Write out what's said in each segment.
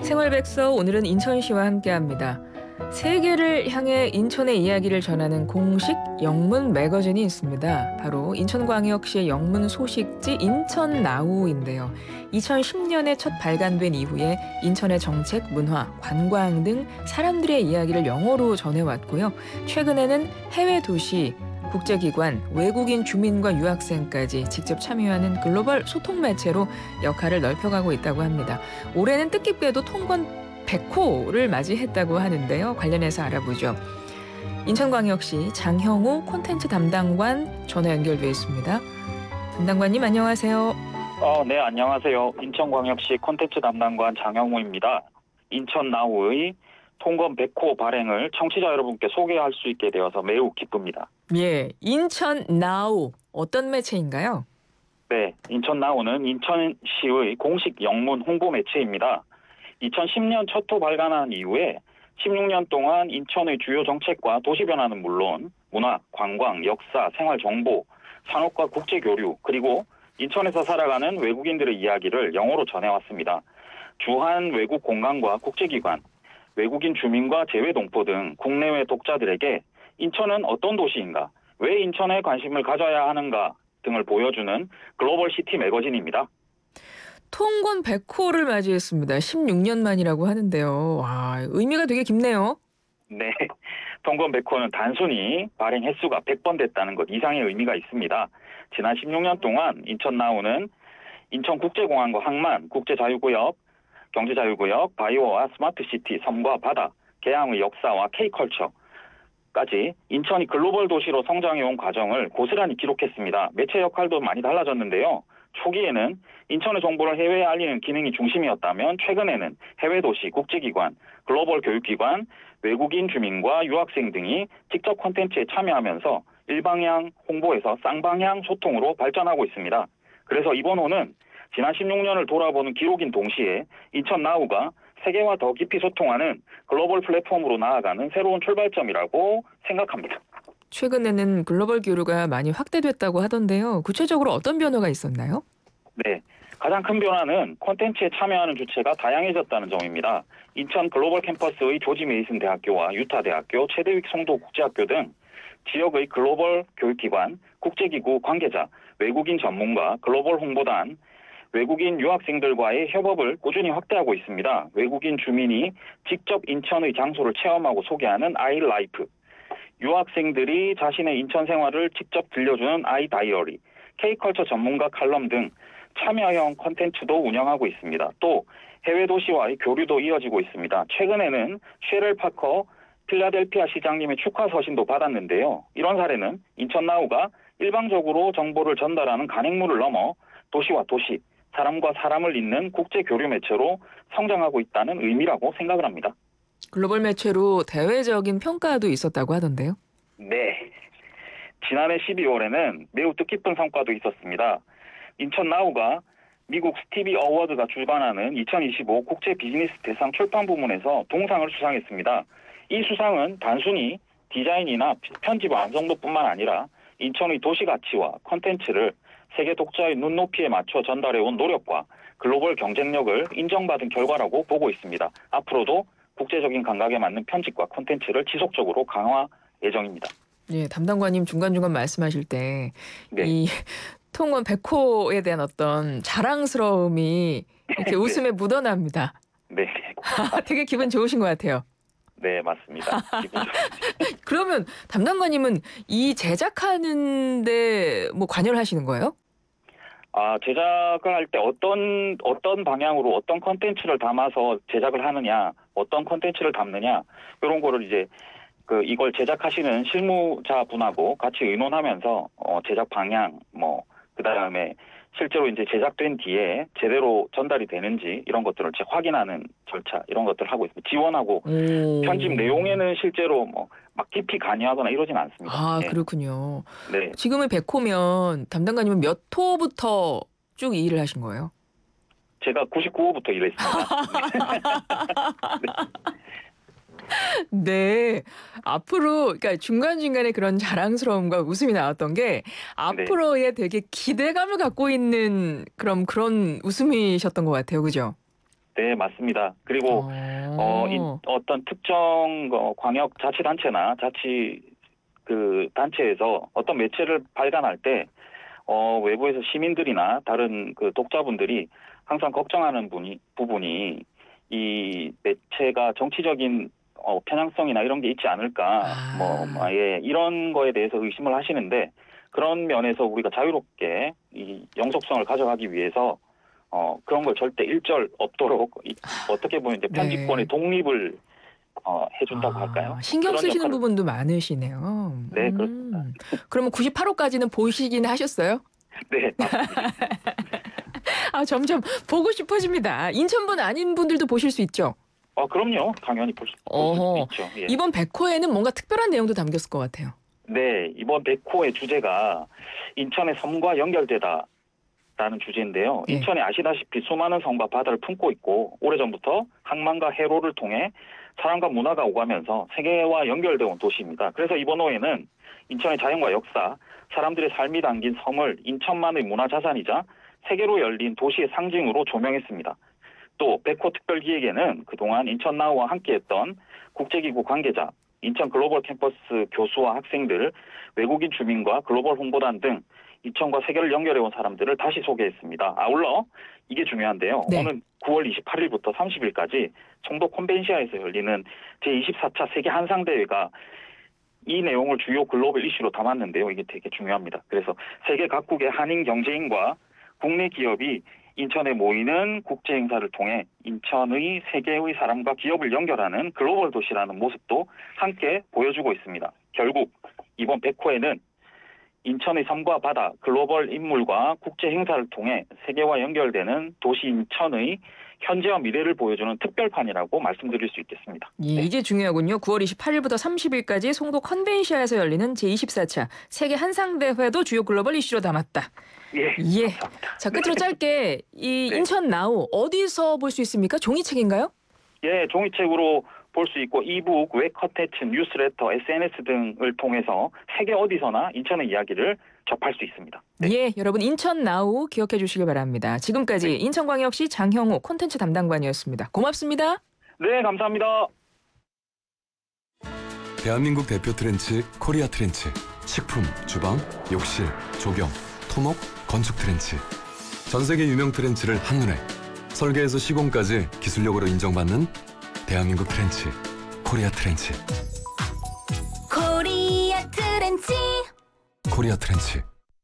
생활백서 오늘은 인천시와 함께합니다. 세계를 향해 인천의 이야기를 전하는 공식 영문 매거진이 있습니다. 바로 인천광역시의 영문 소식지 인천나우인데요. 2010년에 첫 발간된 이후에 인천의 정책, 문화, 관광 등 사람들의 이야기를 영어로 전해왔고요. 최근에는 해외 도시, 국제기관, 외국인 주민과 유학생까지 직접 참여하는 글로벌 소통 매체로 역할을 넓혀가고 있다고 합니다. 올해는 뜻깊게도 통건 100호를 맞이했다고 하는데요. 관련해서 알아보죠. 인천광역시 장형우 콘텐츠 담당관 전화 연결돼 있습니다. 담당관님 안녕하세요. 네, 안녕하세요. 인천광역시 콘텐츠 담당관 장영우입니다. 인천나우의 통건 100호 발행을 청취자 여러분께 소개할 수 있게 되어서 매우 기쁩니다. 예, 인천나우 어떤 매체인가요? 네, 인천나우는 인천시의 공식 영문 홍보 매체입니다. 2010년 첫 호 발간한 이후에 16년 동안 인천의 주요 정책과 도시 변화는 물론 문화, 관광, 역사, 생활 정보, 산업과 국제 교류, 그리고 인천에서 살아가는 외국인들의 이야기를 영어로 전해왔습니다. 주한 외국 공간과 국제기관, 외국인 주민과 재외동포 등 국내외 독자들에게 인천은 어떤 도시인가, 왜 인천에 관심을 가져야 하는가 등을 보여주는 글로벌 시티 매거진입니다. 통건 100호를 맞이했습니다. 16년 만이라고 하는데요. 와, 의미가 되게 깊네요. 네, 통건 100호는 단순히 발행 횟수가 100번 됐다는 것 이상의 의미가 있습니다. 지난 16년 동안 인천나우는 인천국제공항과 항만, 국제자유구역, 경제자유구역, 바이오와 스마트시티, 섬과 바다, 계양의 역사와 K컬처까지 인천이 글로벌 도시로 성장해온 과정을 고스란히 기록했습니다. 매체 역할도 많이 달라졌는데요. 초기에는 인천의 정보를 해외에 알리는 기능이 중심이었다면 최근에는 해외 도시, 국제기관, 글로벌 교육기관, 외국인 주민과 유학생 등이 직접 콘텐츠에 참여하면서 일방향 홍보에서 쌍방향 소통으로 발전하고 있습니다. 그래서 이번 호는 지난 16년을 돌아보는 기록인 동시에 인천나우가 세계와 더 깊이 소통하는 글로벌 플랫폼으로 나아가는 새로운 출발점이라고 생각합니다. 최근에는 글로벌 교류가 많이 확대됐다고 하던데요. 구체적으로 어떤 변화가 있었나요? 네, 가장 큰 변화는 콘텐츠에 참여하는 주체가 다양해졌다는 점입니다. 인천 글로벌 캠퍼스의 조지 메이슨 대학교와 유타 대학교, 체드윅 송도 국제학교 등 지역의 글로벌 교육기관, 국제기구 관계자, 외국인 전문가, 글로벌 홍보단, 외국인 유학생들과의 협업을 꾸준히 확대하고 있습니다. 외국인 주민이 직접 인천의 장소를 체험하고 소개하는 아이라이프, 유학생들이 자신의 인천 생활을 직접 들려주는 아이다이어리, K컬처 전문가 칼럼 등 참여형 콘텐츠도 운영하고 있습니다. 또 해외 도시와의 교류도 이어지고 있습니다. 최근에는 셰럴 파커 필라델피아 시장님의 축하 서신도 받았는데요. 이런 사례는 인천나우가 일방적으로 정보를 전달하는 간행물을 넘어 도시와 도시, 사람과 사람을 잇는 국제 교류 매체로 성장하고 있다는 의미라고 생각을 합니다. 글로벌 매체로 대외적인 평가도 있었다고 하던데요. 네. 지난해 12월에는 매우 뜻깊은 성과도 있었습니다. 인천나우가 미국 스티비 어워드가 주관하는 2025 국제 비즈니스 대상 출판 부문에서 동상을 수상했습니다. 이 수상은 단순히 디자인이나 편집 완성도뿐만 아니라 인천의 도시 가치와 컨텐츠를 세계 독자의 눈높이에 맞춰 전달해온 노력과 글로벌 경쟁력을 인정받은 결과라고 보고 있습니다. 앞으로도 국제적인 감각에 맞는 편집과 콘텐츠를 지속적으로 강화 예정입니다. 예, 담당관님 중간중간 말씀하실 때 네. 이 통원 100호에 대한 어떤 자랑스러움이 이렇게 네. 웃음에 묻어납니다. 네. 되게 기분 좋으신 것 같아요. 네, 맞습니다. 기분 좋습니다. 그러면 담당관님은 이 제작하는데 뭐 관여를 하시는 거예요? 제작을 할 때 어떤 방향으로 어떤 콘텐츠를 담아서 제작을 하느냐, 어떤 콘텐츠를 담느냐, 이런 거를 이제 이걸 제작하시는 실무자분하고 같이 의논하면서 제작 방향, 그다음에 실제로 이제 제작된 뒤에 제대로 전달이 되는지 이런 것들을 확인하는 절차, 이런 것들을 하고 있습니다. 지원하고 편집 내용에는 실제로 막 깊이 관여하거나 이러진 않습니다. 아, 네. 그렇군요. 네. 지금은 100호면 담당관님은 몇 호부터 쭉 이 일을 하신 거예요? 제가 99호부터 일했습니다. 네. 앞으로 그러니까 중간중간에 그런 자랑스러움과 웃음이 나왔던 게 네. 앞으로의 되게 기대감을 갖고 있는 그런 웃음이셨던 것 같아요. 그죠? 네, 맞습니다. 그리고 어떤 특정 광역 자치단체나 자치 그 단체에서 어떤 매체를 발간할 때 외부에서 시민들이나 다른 그 독자분들이 항상 걱정하는 부분이 이 매체가 정치적인 편향성이나 이런 게 있지 않을까, 예, 이런 거에 대해서 의심을 하시는데 그런 면에서 우리가 자유롭게 이 영속성을 가져가기 위해서 그런 걸 절대 일절 없도록 어떻게 보면 이제 편집권의 네. 독립을 해준다고 할까요? 신경 그런 쓰시는 역할을. 부분도 많으시네요. 네, 그렇습니다. 그러면 98호까지는 보시긴 하셨어요? 네, 맞습니다. 점점 보고 싶어집니다. 인천분 아닌 분들도 보실 수 있죠? 그럼요. 당연히 볼 수 어허. 있죠. 예. 이번 100호에는 뭔가 특별한 내용도 담겼을 것 같아요. 네, 이번 100호의 주제가 인천의 섬과 연결되다라는 주제인데요. 예. 인천이 아시다시피 수많은 섬과 바다를 품고 있고 오래전부터 항만과 해로를 통해 사람과 문화가 오가면서 세계와 연결되어 온 도시입니다. 그래서 이번 호에는 인천의 자연과 역사, 사람들의 삶이 담긴 섬을 인천만의 문화자산이자 세계로 열린 도시의 상징으로 조명했습니다. 또 100호 특별기획에는 그동안 인천나우와 함께했던 국제기구 관계자, 인천 글로벌 캠퍼스 교수와 학생들, 외국인 주민과 글로벌 홍보단 등 인천과 세계를 연결해온 사람들을 다시 소개했습니다. 아울러 이게 중요한데요. 네. 오는 9월 28일부터 30일까지 청도 컨벤시아에서 열리는 제24차 세계 한상대회가 이 내용을 주요 글로벌 이슈로 담았는데요. 이게 되게 중요합니다. 그래서 세계 각국의 한인 경제인과 국내 기업이 인천에 모이는 국제 행사를 통해 인천의 세계의 사람과 기업을 연결하는 글로벌 도시라는 모습도 함께 보여주고 있습니다. 결국 이번 100호에는 인천의 섬과 바다, 글로벌 인물과 국제 행사를 통해 세계와 연결되는 도시 인천의 현재와 미래를 보여주는 특별판이라고 말씀드릴 수 있겠습니다. 예, 이게 중요하군요. 9월 28일부터 30일까지 송도 컨벤시아에서 열리는 제24차 세계 한상대회도 주요 글로벌 이슈로 담았다. 예. 예. 감사합니다. 자, 끝으로 짧게 이 네. 인천 나우 어디서 볼 수 있습니까? 종이책인가요? 예, 종이책으로 볼 수 있고 이북, 웹 컨텐츠, 뉴스레터, SNS 등을 통해서 세계 어디서나 인천의 이야기를 접할 수 있습니다. 네. 예, 여러분 인천 나우 기억해 주시길 바랍니다. 지금까지 인천광역시 장형우 콘텐츠 담당관이었습니다. 고맙습니다. 네, 감사합니다. 대한민국 대표 트렌치 코리아 트렌치. 식품, 주방, 욕실, 조경, 토목, 건축 트렌치. 전 세계 유명 트렌치를 한눈에 설계에서 시공까지 기술력으로 인정받는 대한민국 트렌치 코리아 트렌치. 코리아 트렌치. 코리아 트렌치.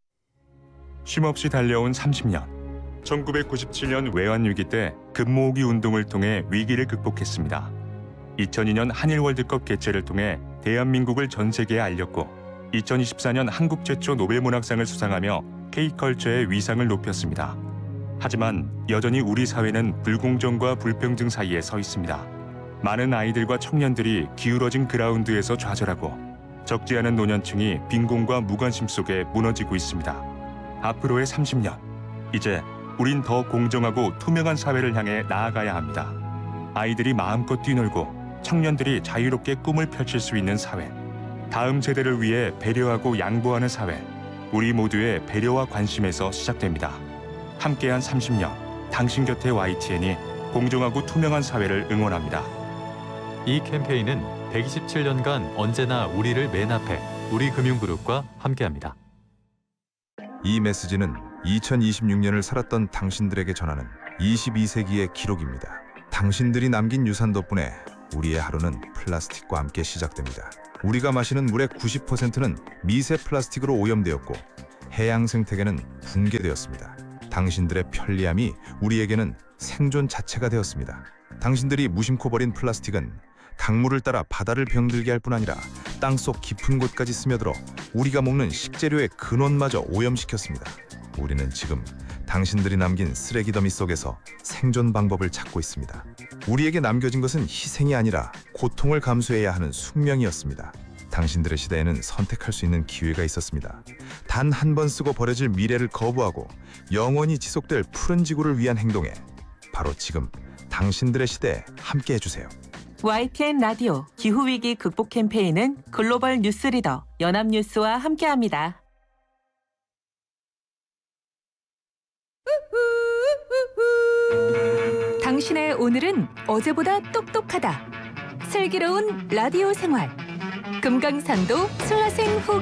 쉼없이 달려온 30년. 1997년 외환위기 때 금모으기 운동을 통해 위기를 극복했습니다. 2002년 한일 월드컵 개최를 통해 대한민국을 전 세계에 알렸고 2024년 한국 최초 노벨문학상을 수상하며 K컬처의 위상을 높였습니다. 하지만 여전히 우리 사회는 불공정과 불평등 사이에 서 있습니다. 많은 아이들과 청년들이 기울어진 그라운드에서 좌절하고 적지 않은 노년층이 빈곤과 무관심 속에 무너지고 있습니다. 앞으로의 30년, 이제 우린 더 공정하고 투명한 사회를 향해 나아가야 합니다. 아이들이 마음껏 뛰놀고 청년들이 자유롭게 꿈을 펼칠 수 있는 사회, 다음 세대를 위해 배려하고 양보하는 사회, 우리 모두의 배려와 관심에서 시작됩니다. 함께한 30년, 당신 곁에 YTN이 공정하고 투명한 사회를 응원합니다. 이 캠페인은 127년간 언제나 우리를 맨 앞에 우리금융그룹과 함께합니다. 이 메시지는 2026년을 살았던 당신들에게 전하는 22세기의 기록입니다. 당신들이 남긴 유산 덕분에 우리의 하루는 플라스틱과 함께 시작됩니다. 우리가 마시는 물의 90%는 미세 플라스틱으로 오염되었고 해양 생태계는 붕괴되었습니다. 당신들의 편리함이 우리에게는 생존 자체가 되었습니다. 당신들이 무심코 버린 플라스틱은 강물을 따라 바다를 병들게 할 뿐 아니라 땅속 깊은 곳까지 스며들어 우리가 먹는 식재료의 근원마저 오염시켰습니다. 우리는 지금 당신들이 남긴 쓰레기 더미 속에서 생존 방법을 찾고 있습니다. 우리에게 남겨진 것은 희생이 아니라 고통을 감수해야 하는 숙명이었습니다. 당신들의 시대에는 선택할 수 있는 기회가 있었습니다. 단 한 번 쓰고 버려질 미래를 거부하고 영원히 지속될 푸른 지구를 위한 행동에 바로 지금 당신들의 시대에 함께 해주세요. YTN 라디오 기후위기 극복 캠페인은 글로벌 뉴스리더 연합뉴스와 함께합니다. 당신의 오늘은 어제보다 똑똑하다. 슬기로운 라디오 생활. 금강산도 수화생 후